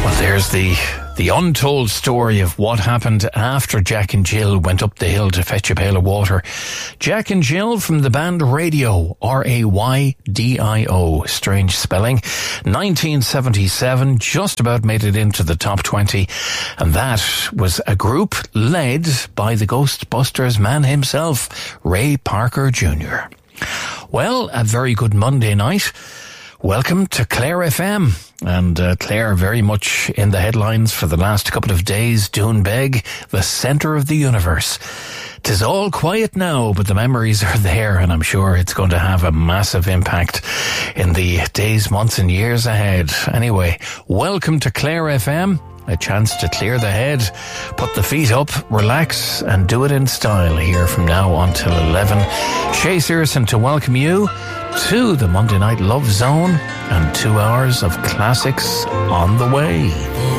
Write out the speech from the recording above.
Well, there's the untold story of what happened after Jack and Jill went up the hill to fetch a pail of water. Jack and Jill from the band Radio, R-A-Y-D-I-O, strange spelling. 1977, just about made it into the top 20. And that was a group led by the Ghostbusters man himself, Ray Parker Jr. Well, a very good Monday night. Welcome to Clare FM. And Clare very much in the headlines for the last couple of days. Doonbeg, the centre of the universe. 'Tis all quiet now, but the memories are there, and I'm sure it's going to have a massive impact in the days, months and years ahead. Anyway, welcome to Clare FM. A chance to clear the head, put the feet up, relax, and do it in style here from now until 11. Shay Searson to welcome you to the Monday Night Love Zone, and 2 hours of classics on the way.